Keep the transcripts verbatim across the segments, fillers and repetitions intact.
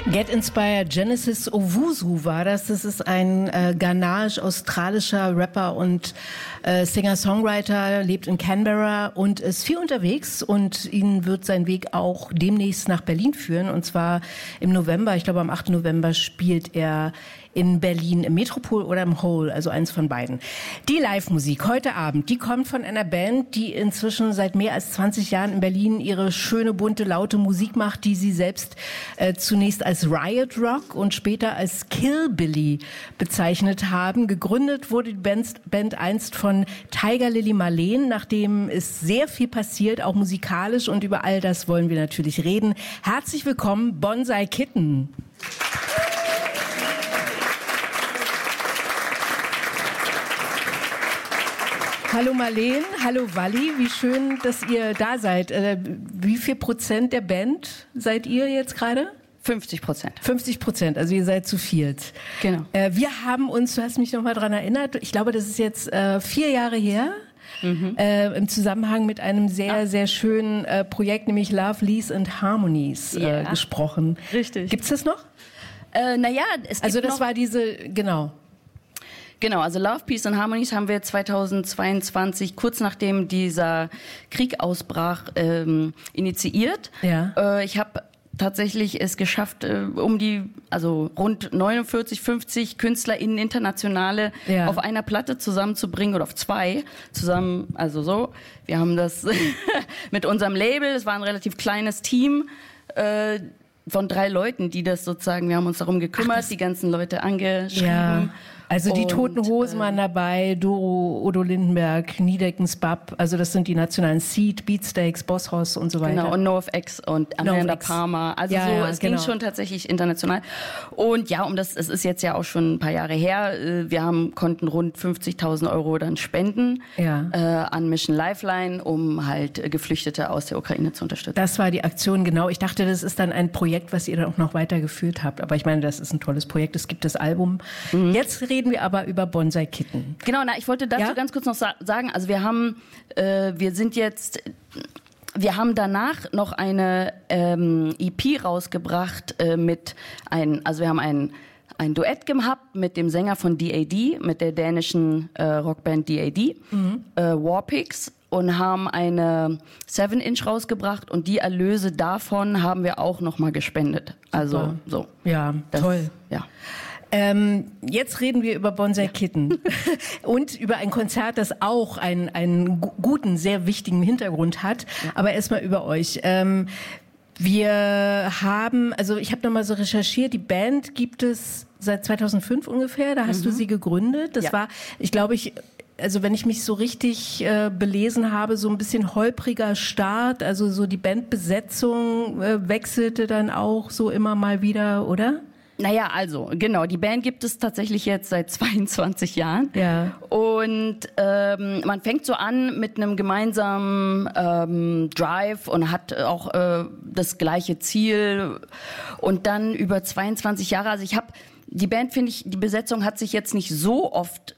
Get Inspired, Genesis Owusu war das. Das ist ein äh, ghanaisch-australischer Rapper und äh, Singer-Songwriter, lebt in Canberra und ist viel unterwegs, und ihn wird sein Weg auch demnächst nach Berlin führen, und zwar im November. Ich glaube, am achten November spielt er in Berlin im Metropol oder im Hole, also eins von beiden. Die Live-Musik heute Abend, die kommt von einer Band, die inzwischen seit mehr als zwanzig Jahren in Berlin ihre schöne, bunte, laute Musik macht, die sie selbst äh, zunächst als Riot Rock und später als Killbilly bezeichnet haben. Gegründet wurde die Band, Band einst von Tiger Lily Marleen, nachdem ist sehr viel passiert, auch musikalisch, und über all das wollen wir natürlich reden. Herzlich willkommen, Bonsai Kitten. Hallo Marleen, hallo Walli, wie schön, dass ihr da seid. Äh, wie viel Prozent der Band seid ihr jetzt gerade? fünfzig Prozent. fünfzig Prozent, also ihr seid zu viert. Genau. Äh, wir haben uns, du hast mich noch mal dran erinnert, ich glaube, das ist jetzt äh, vier Jahre her, mhm. äh, im Zusammenhang mit einem sehr, ah. sehr schönen äh, Projekt, nämlich Love, Lease and Harmonies äh, yeah. gesprochen. Richtig. Gibt's das noch? Äh, naja, es gibt Also das noch war diese, genau. Genau, also Love, Peace and Harmonies haben wir zweitausendzweiundzwanzig, kurz nachdem dieser Krieg ausbrach, ähm, initiiert. Ja. Äh, ich habe tatsächlich es geschafft, äh, um die, also rund neunundvierzig, fünfzig KünstlerInnen internationale ja. auf einer Platte zusammenzubringen, oder auf zwei zusammen, also so. Wir haben das mit unserem Label, es war ein relativ kleines Team, äh, von drei Leuten, die das sozusagen, wir haben uns darum gekümmert, Ach, die ganzen Leute angeschrieben. Ja. Also die und, Toten Hosen waren dabei, Doro, Odo Lindenberg, Niedeckens Bab, also das sind die nationalen Seed, Beatsteaks, Boss Hoss und so weiter. Genau, und NoFX und Amanda Palmer. Also ja, so, ja, es genau. ging schon tatsächlich international. Und ja, um das, es ist jetzt ja auch schon ein paar Jahre her, wir haben, konnten rund fünfzigtausend Euro dann spenden ja. äh, an Mission Lifeline, um halt Geflüchtete aus der Ukraine zu unterstützen. Das war die Aktion, genau. Ich dachte, das ist dann ein Projekt, was ihr dann auch noch weitergeführt habt. Aber ich meine, das ist ein tolles Projekt. Es gibt das Album. Mhm. Jetzt reden wir aber über Bonsai Kitten. Genau, na, ich wollte dazu ja? ganz kurz noch sa- sagen, also wir haben, äh, wir sind jetzt, wir haben danach noch eine ähm, E P rausgebracht äh, mit ein, also wir haben ein ein Duett gehabt mit dem Sänger von D A D, mit der dänischen äh, Rockband D A D, mhm. äh, Warpigs, und haben eine seven inch rausgebracht, und die Erlöse davon haben wir auch nochmal gespendet. Also Super. so. Ja, das, toll. Ja. Ähm, jetzt reden wir über Bonsai Kitten und über ein Konzert, das auch einen, einen guten, sehr wichtigen Hintergrund hat. Ja. Aber erstmal über euch. Ähm, wir haben, also ich habe nochmal so recherchiert, die Band gibt es seit zweitausendfünf ungefähr, da hast mhm. du sie gegründet. Das ja. war, ich glaube, ich... Also wenn ich mich so richtig äh, belesen habe, so ein bisschen holpriger Start, also so die Bandbesetzung äh, wechselte dann auch so immer mal wieder, oder? Naja, also genau, die Band gibt es tatsächlich jetzt seit zweiundzwanzig Jahren. Ja. Und ähm, man fängt so an mit einem gemeinsamen ähm, Drive und hat auch äh, das gleiche Ziel. Und dann über zweiundzwanzig Jahre, also ich habe, die Band, finde ich, die Besetzung hat sich jetzt nicht so oft...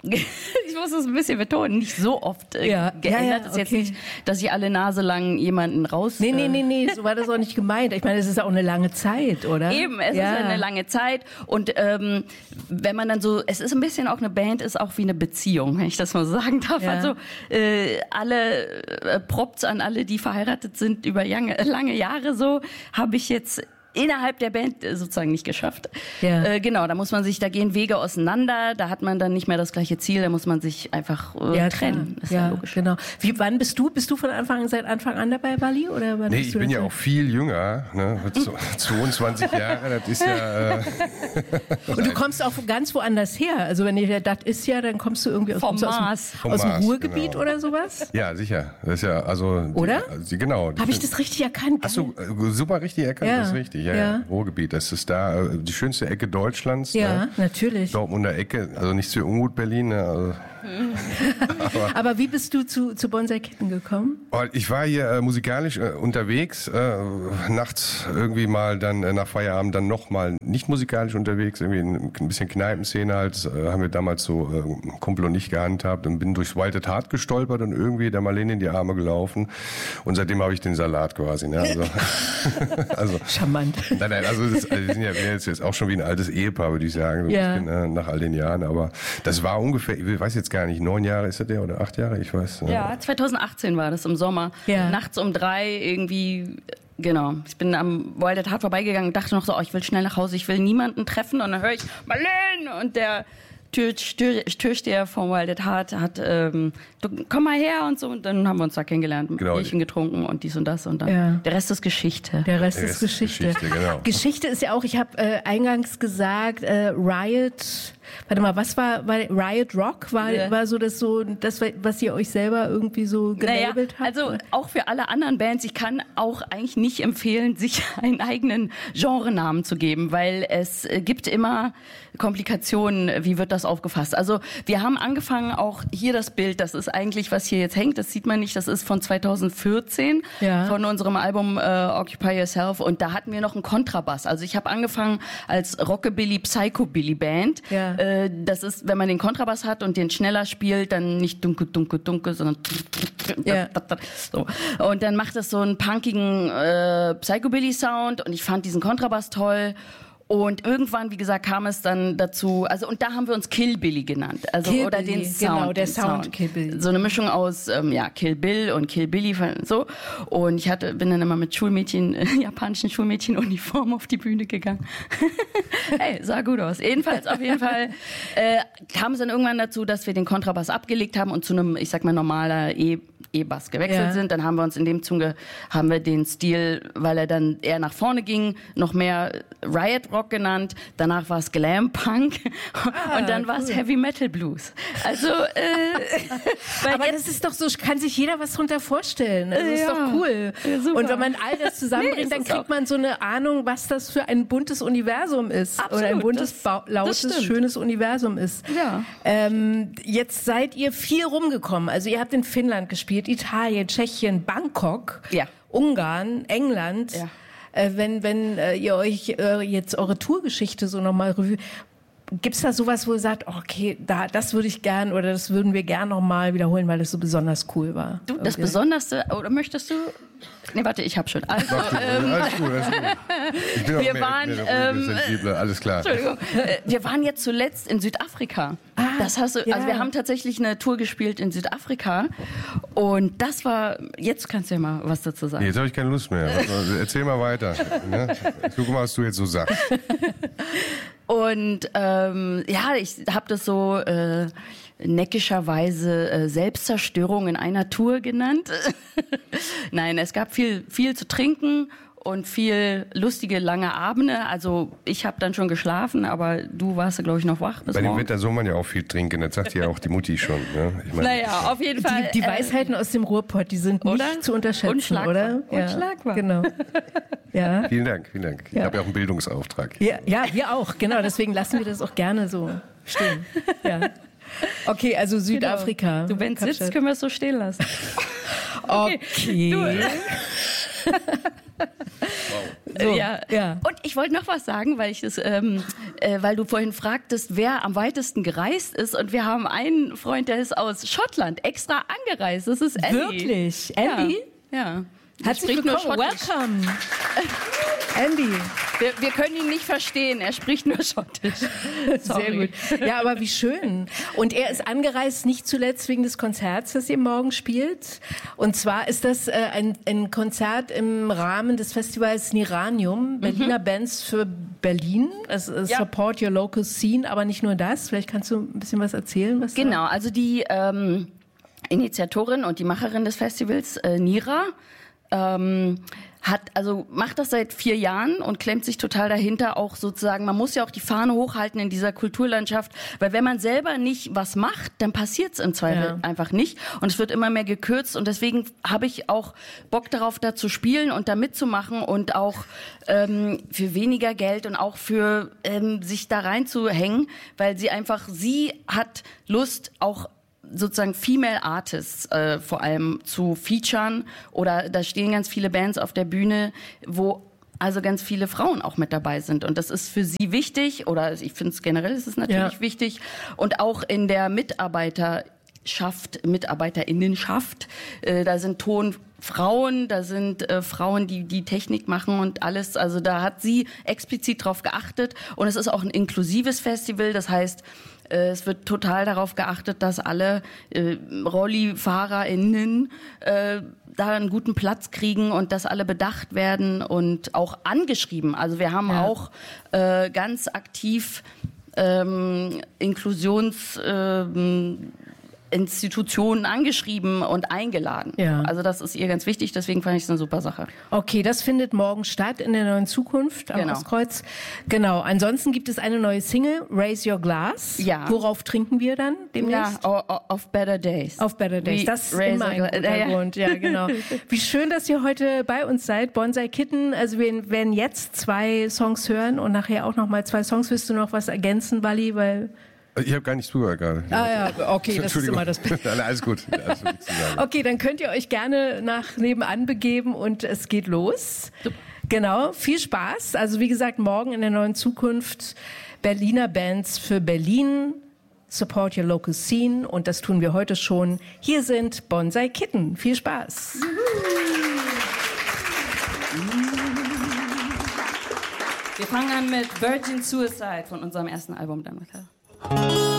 Ich muss es ein bisschen betonen, nicht so oft äh, ja. geändert. Ja, ja, das ist okay. jetzt nicht, dass ich alle Nase lang jemanden raus... Nee, nee, nee, nee, so war das auch nicht gemeint. Ich meine, es ist auch eine lange Zeit, oder? Eben, es ja. ist eine lange Zeit. Und ähm, wenn man dann so... Es ist ein bisschen auch eine Band, ist auch wie eine Beziehung, wenn ich das mal sagen darf. Ja. Also äh, alle äh, Props an alle, die verheiratet sind über lange, lange Jahre so, habe ich jetzt... innerhalb der Band sozusagen nicht geschafft. Ja. Äh, genau, da muss man sich, da gehen Wege auseinander, da hat man dann nicht mehr das gleiche Ziel, da muss man sich einfach äh, ja, trennen. Ist ja, ja logisch. Genau. Wie, wann bist du? Bist du von Anfang seit Anfang an dabei, Walli? Oder wann nee, bist ich du bin ja so? auch viel jünger, ne? zweiundzwanzig Jahre, das ist ja... Äh Und du kommst auch ganz woanders her. Also wenn ihr das ist ja, dann kommst du irgendwie aus, vom aus, Mars. Dem, aus dem Mars, Ruhrgebiet genau. oder sowas? Ja, sicher. Das ist ja, also... Oder? Die, also, genau. Habe ich das richtig erkannt? Hast du äh, super richtig erkannt, ja. das ist richtig. Ja, ja. ja. Ruhrgebiet, das ist da äh, die schönste Ecke Deutschlands. Ja, ne? natürlich. Dortmunder Ecke, also nicht zu Ungut Berlin. Ne? Also, aber, aber wie bist du zu, zu Bonsai Kitten gekommen? Ich war hier äh, musikalisch äh, unterwegs, äh, nachts irgendwie mal dann äh, nach Feierabend dann nochmal nicht musikalisch unterwegs, irgendwie ein, ein bisschen Kneipenszene halt, äh, haben wir damals so äh, Kumpel und ich gehandhabt und bin durchs Wild at Heart gestolpert und irgendwie der Marlene in die Arme gelaufen und seitdem habe ich den Salat quasi. Ne? Also, also. Charmant. Band. Nein, nein, also, das, also wir sind ja jetzt, jetzt auch schon wie ein altes Ehepaar, würde ich sagen, so ja. ein bisschen, äh, nach all den Jahren. Aber das war ungefähr, ich weiß jetzt gar nicht, neun Jahre ist das der oder acht Jahre, ich weiß. Ja, äh, zweitausendachtzehn war das im Sommer. Ja. Nachts um drei irgendwie. Genau. Ich bin am Wild at Heart vorbeigegangen und dachte noch so, oh, ich will schnell nach Hause, ich will niemanden treffen. Und dann höre ich Marlene und der Tür, Tür, Türsteher vom Wild at Heart hat, ähm, du, komm mal her und so. Und dann haben wir uns da kennengelernt, ein genau. Bierchen getrunken und dies und das. Und dann ja. der Rest ist Geschichte. Der Rest, der Rest ist Geschichte. Geschichte, genau. Geschichte ist ja auch, ich habe äh, eingangs gesagt, äh, Riot... Warte mal, was war, war Riot Rock? War, ja. war so das so, das, was ihr euch selber irgendwie so gelabelt naja, habt? Also auch für alle anderen Bands, ich kann auch eigentlich nicht empfehlen, sich einen eigenen Genrenamen zu geben, weil es gibt immer Komplikationen, wie wird das aufgefasst. Also wir haben angefangen, auch hier das Bild, das ist eigentlich, was hier jetzt hängt, das sieht man nicht, das ist von zweitausendvierzehn, ja. von unserem Album äh, Occupy Yourself, und da hatten wir noch einen Kontrabass. Also ich habe angefangen als Rockabilly, Psychobilly Band. Ja. Das ist, wenn man den Kontrabass hat und den schneller spielt, dann nicht dunkel, dunkel, dunkel, sondern ja. so. Und dann macht das so einen punkigen äh, Psychobilly-Sound und ich fand diesen Kontrabass toll. Und irgendwann, wie gesagt, kam es dann dazu, also und da haben wir uns Kill Billy genannt, also Kill oder Billy, den Sound, genau, der Sound, Sound. Kill Billy. So eine Mischung aus ähm, ja Kill Bill und Kill Billy so. Und ich hatte bin dann immer mit Schulmädchen, äh, japanischen Schulmädchenuniform auf die Bühne gegangen. Hey, sah gut aus. Jedenfalls auf jeden Fall äh, kam es dann irgendwann dazu, dass wir den Kontrabass abgelegt haben und zu einem, ich sag mal, normaler E E-Bass gewechselt ja. sind. Dann haben wir uns in dem Zuge, haben wir den Stil, weil er dann eher nach vorne ging, noch mehr Riot Rock genannt. Danach war es Glam Punk ah, und dann cool. war es Heavy Metal Blues. Also, äh, aber das ist doch so, kann sich jeder was drunter vorstellen. Das ja. ist doch cool. Ja, und wenn man all das zusammenbringt, nee, dann kriegt man so eine Ahnung, was das für ein buntes Universum ist. Absolut, oder ein buntes, das, lautes, schönes Universum ist. Ja. Ähm, jetzt seid ihr viel rumgekommen. Also ihr habt in Finnland gespielt, Italien, Tschechien, Bangkok, ja. Ungarn, England. Ja. Äh, wenn wenn äh, ihr euch äh, jetzt eure Tourgeschichte so nochmal revue, gibt's da sowas, wo ihr sagt, okay, da, das würde ich gern oder das würden wir gern nochmal wiederholen, weil das so besonders cool war? Du, das okay. Besonderste, oder möchtest du? Nee, warte, ich hab schon. Also, ähm, alles gut, alles gut. Ich bin wir auch mehr, waren, mehr ähm, sensibler, alles klar. Entschuldigung. Wir waren jetzt zuletzt in Südafrika. Ah, das hast du, ja. Also wir haben tatsächlich eine Tour gespielt in Südafrika und das war, jetzt kannst du ja mal was dazu sagen. Nee, jetzt habe ich keine Lust mehr. Erzähl mal weiter. Ne? Guck mal, was du jetzt so sagst. Und ähm, ja, ich habe das so äh, neckischerweise äh, Selbstzerstörung in einer Tour genannt. Nein, es gab viel, viel zu trinken und viel lustige, lange Abende. Also ich habe dann schon geschlafen, aber du warst, glaube ich, noch wach bis Bei dem morgen. Wetter soll man ja auch viel trinken, das sagt ja auch die Mutti schon. Ne? Ich mein, naja, auf jeden Fall. Die, die Weisheiten äh, aus dem Ruhrpott, die sind oder? nicht zu unterschätzen, Unschlagbar. oder? Ja. Unschlagbar. Genau. Ja. Vielen Dank, vielen Dank. Ich ja. habe ja auch einen Bildungsauftrag. Ja, ja, wir auch, genau. Deswegen lassen wir das auch gerne so stehen. Ja. Okay, also Südafrika. Genau. Du, wenn es sitzt, können wir es so stehen lassen. Okay. okay. Du, äh, wow. so, ja. ja. Und ich wollte noch was sagen, weil ich das, ähm, äh, weil du vorhin fragtest, wer am weitesten gereist ist. Und wir haben einen Freund, der ist aus Schottland extra angereist. Das ist Andy. Wirklich? Andy? Ja. ja. Herzlich willkommen. Welcome. Andy. Wir, wir können ihn nicht verstehen, er spricht nur Schottisch. Sehr gut. Ja, aber wie schön. Und er ist angereist nicht zuletzt wegen des Konzerts, das ihr morgen spielt. Und zwar ist das äh, ein, ein Konzert im Rahmen des Festivals Niranium, Berliner mhm. Bands für Berlin. Es ist ja. Support Your Local Scene, aber nicht nur das. Vielleicht kannst du ein bisschen was erzählen. Was genau, da? Also die ähm, Initiatorin und die Macherin des Festivals, äh, Nira, Ähm, hat, also macht das seit vier Jahren und klemmt sich total dahinter, auch sozusagen, man muss ja auch die Fahne hochhalten in dieser Kulturlandschaft, weil wenn man selber nicht was macht, dann passiert es im Zweifel ja. einfach nicht und es wird immer mehr gekürzt und deswegen habe ich auch Bock darauf, da zu spielen und da mitzumachen und auch ähm, für weniger Geld und auch für ähm, sich da reinzuhängen, weil sie einfach, sie hat Lust, auch sozusagen Female Artists äh, vor allem zu featuren oder da stehen ganz viele Bands auf der Bühne, wo also ganz viele Frauen auch mit dabei sind und das ist für sie wichtig oder ich finde es generell ist es natürlich ja. wichtig und auch in der Mitarbeiter schafft, MitarbeiterInnen schafft. Äh, da sind Tonfrauen, da sind äh, Frauen, die die Technik machen und alles. Also da hat sie explizit drauf geachtet. Und es ist auch ein inklusives Festival. Das heißt, äh, es wird total darauf geachtet, dass alle äh, RollifahrerInnen äh, da einen guten Platz kriegen und dass alle bedacht werden und auch angeschrieben. Also wir haben ja. auch äh, ganz aktiv ähm, Inklusions... Ähm, Institutionen angeschrieben und eingeladen. Ja. Also das ist ihr ganz wichtig, deswegen fand ich es eine super Sache. Okay, das findet morgen statt in der Neuen Zukunft am genau. Ostkreuz. Genau. Ansonsten gibt es eine neue Single, Raise Your Glass. Ja. Worauf trinken wir dann demnächst? Ja, auf Better Days. Auf Better Days. We das ist immer ein guter ja. Grund. Ja, genau. Wie schön, dass ihr heute bei uns seid. Bonsai Kitten. Also wir werden jetzt zwei Songs hören und nachher auch noch mal zwei Songs. Willst du noch was ergänzen, Wally? Weil ich habe gar nicht zugehört gerade. Ah ja, okay, das ist immer das Nein, alles gut. Alles gut okay, dann könnt ihr euch gerne nach nebenan begeben und es geht los. Super. Genau, viel Spaß. Also wie gesagt, morgen in der Neuen Zukunft Berliner Bands für Berlin. Support your local scene und das tun wir heute schon. Hier sind Bonsai Kitten. Viel Spaß. Wir fangen an mit Virgin Suicide von unserem ersten Album dann.